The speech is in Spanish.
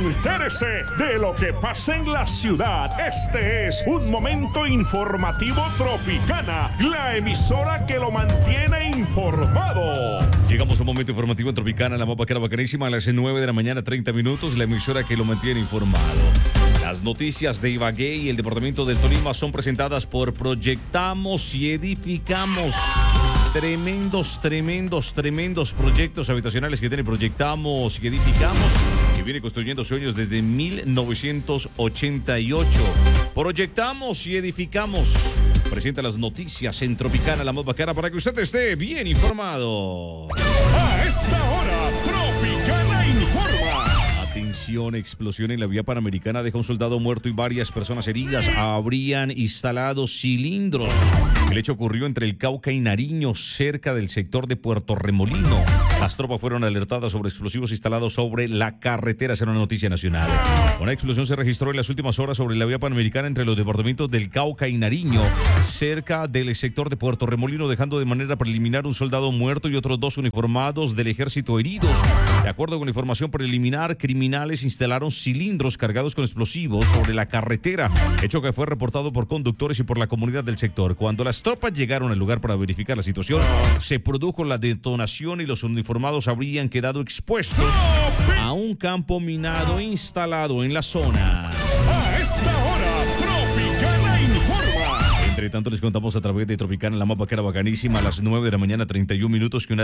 Entérese de lo que pasa en la ciudad. Este es un momento informativo Tropicana, la emisora que lo mantiene informado. Llegamos a un momento informativo en Tropicana, la más bacanísima, a las 9 de la mañana, 30 minutos, la emisora que lo mantiene informado. Las noticias de Ibagué y el departamento del Tolima son presentadas por Proyectamos y Edificamos. Tremendos proyectos habitacionales que tiene Proyectamos y Edificamos, que viene construyendo sueños desde 1988. Proyectamos y Edificamos. Presenta las noticias en Tropicana, la más bacana, para que usted esté bien informado. A esta hora, Tropicana informa. Atención, explosión en la vía panamericana deja un soldado muerto y varias personas heridas. Habrían instalado cilindros. El hecho ocurrió entre el Cauca y Nariño, cerca del sector de Puerto Remolino. Las tropas fueron alertadas sobre explosivos instalados sobre la carretera. Será una noticia nacional. Una explosión se registró en las últimas horas sobre la vía panamericana entre los departamentos del Cauca y Nariño, cerca del sector de Puerto Remolino, dejando de manera preliminar un soldado muerto y otros 2 uniformados del ejército heridos. De acuerdo con información preliminar, criminales instalaron cilindros cargados con explosivos sobre la carretera, hecho que fue reportado por conductores y por la comunidad del sector. Cuando las tropas llegaron al lugar para verificar la situación, se produjo la detonación y los uniformados habrían quedado expuestos a un campo minado instalado en la zona. A esta hora, Tropicana informa. Entre tanto, les contamos a través de Tropicana, la más bacanísima, a las 9 de la mañana, 31 minutos, que una